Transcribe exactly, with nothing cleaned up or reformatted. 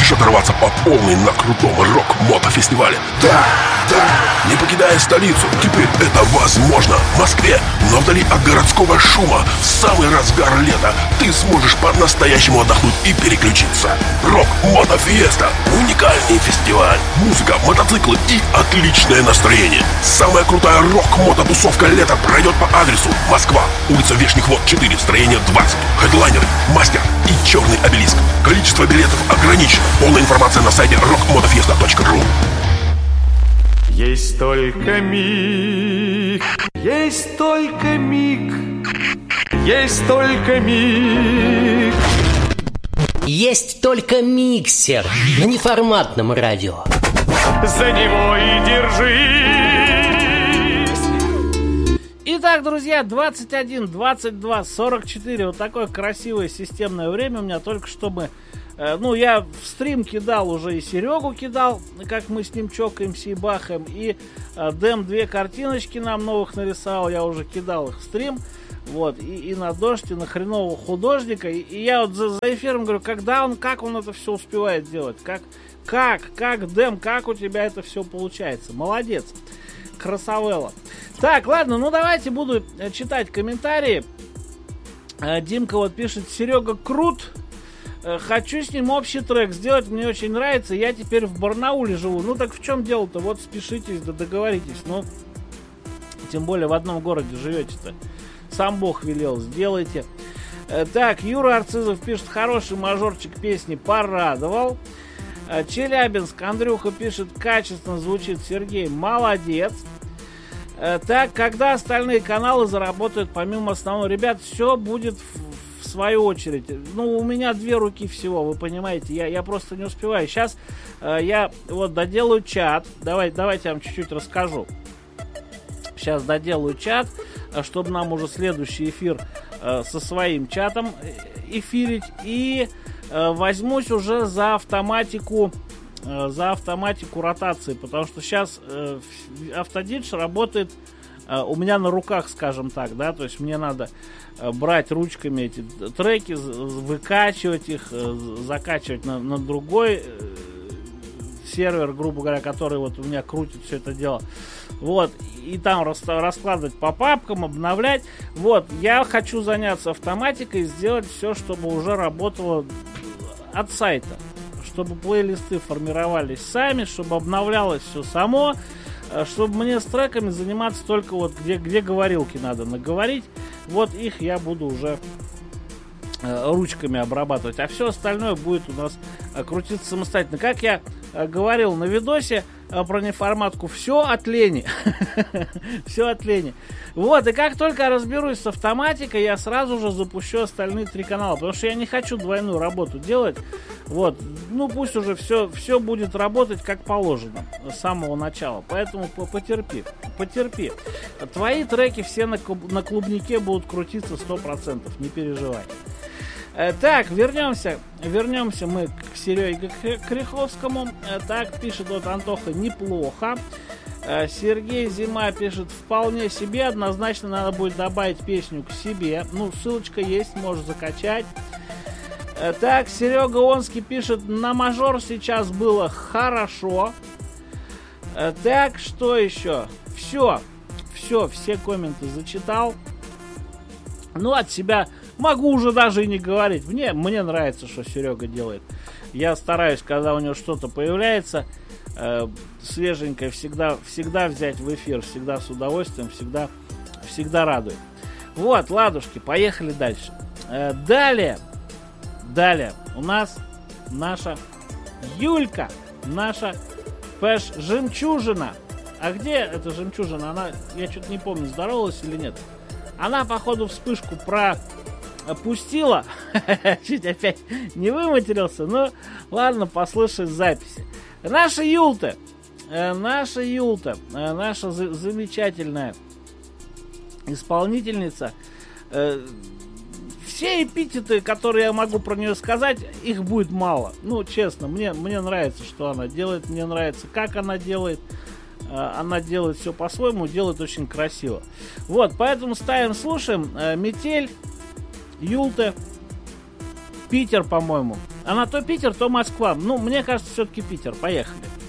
Хочешь оторваться по полной на крутом рок-мотофестивале? Да, да. Не покидая столицу, теперь это возможно. В Москве, но вдали от городского шума, в самый разгар лета ты сможешь по-настоящему отдохнуть и переключиться. Рок-мотофеста. Уникальный фестиваль. Музыка, мотоциклы и отличное настроение. Самая крутая рок-мототусовка лета пройдет по адресу: Москва, улица Вешних Вод, четыре, строение двадцать. Хедлайнеры, Мастер и Черный обелиск. Количество билетов ограничено. Полная информация на сайте рок мотофеста точка ру. Есть только миг, есть только миг, есть только миг. Есть только миксер на неформатном радио. За него и держись. Итак, друзья, двадцать один, двадцать два, сорок четыре. Вот такое красивое системное время у меня. Только чтобы... Ну, я в стрим кидал уже и Серегу кидал, как мы с ним чокаемся и бахаем. И э, Дэм две картиночки нам новых нарисовал, я уже кидал их в стрим. Вот, и, и на дождь, и на хренового художника. И, и я вот за, за эфиром говорю, когда он, как он это все успевает делать? Как, как, как, Дэм, как у тебя это все получается? Молодец, красавелла. Так, ладно, ну давайте буду читать комментарии. э, Димка вот пишет: Серега крут. Хочу с ним общий трек сделать, мне очень нравится. Я теперь в Барнауле живу. Ну так в чем дело-то? Вот спешитесь, да договоритесь. Ну, тем более в одном городе живете-то. Сам Бог велел, сделайте. Так, Юра Арцизов пишет: хороший мажорчик песни, порадовал. Челябинск, Андрюха пишет: качественно звучит. Сергей, молодец. Так, когда остальные каналы заработают помимо основного? Ребят, все будет в В свою очередь. Ну, у меня две руки всего, вы понимаете, я, я просто не успеваю. Сейчас э, я вот доделаю чат. Давай, давайте я вам чуть-чуть расскажу. Сейчас доделаю чат, чтобы нам уже следующий эфир э, со своим чатом эфирить. И э, возьмусь уже за автоматику э, за автоматику ротации, потому что сейчас э, автодидж работает э, у меня на руках, скажем так, да, то есть мне надо брать ручками эти треки, выкачивать их, закачивать на, на другой сервер, грубо говоря, который вот у меня крутит все это дело. Вот, и там раскладывать по папкам, обновлять. Вот, я хочу заняться автоматикой, сделать все, чтобы уже работало от сайта. Чтобы плейлисты формировались сами, чтобы обновлялось все само, чтобы мне с треками заниматься только вот где, где говорилки надо наговорить. Вот их я буду уже э, ручками обрабатывать. А все остальное будет у нас э, крутиться самостоятельно. Как я э, говорил на видосе э, про неформатку, все от лени. Все от лени. Вот, и как только я разберусь с автоматикой, я сразу же запущу остальные три канала. Потому что я не хочу двойную работу делать. Вот, ну пусть уже все, все будет работать как положено с самого начала. Поэтому потерпи, потерпи. Твои треки все на, на клубнике будут крутиться сто процентов, не переживай. э, Так, вернемся, вернемся мы к Сереге Кряховскому. э, Так, пишет вот Антоха: неплохо. э, Сергей Зима пишет: вполне себе, однозначно надо будет добавить песню к себе. Ну, ссылочка есть, можешь закачать. Так, Серега Онский пишет: на мажор сейчас было хорошо. Так, что еще? Все, все, все комменты зачитал. Ну, от себя могу уже даже и не говорить. Мне, мне нравится, что Серега делает. Я стараюсь, когда у него что-то появляется э, свеженькое, всегда, всегда взять в эфир. Всегда с удовольствием, всегда, всегда радует. Вот, ладушки, поехали дальше. Э, далее. Далее у нас наша Юлька, наша Пэш жемчужина. А где эта жемчужина? Она, я что-то не помню, здоровалась или нет. Она, походу, вспышку пропустила. Чуть опять не выматерился. Ну, ладно, послушай записи. Наша Юлта, наша Юлта, наша замечательная исполнительница. Все эпитеты, которые я могу про нее сказать, их будет мало. Ну, честно, мне, мне нравится, что она делает, мне нравится, как она делает. Она делает все по-своему, делает очень красиво. Вот, поэтому ставим, слушаем. Метель, Юлта, Питер, по-моему. Она то Питер, то Москва. Ну, мне кажется, все-таки Питер. Поехали.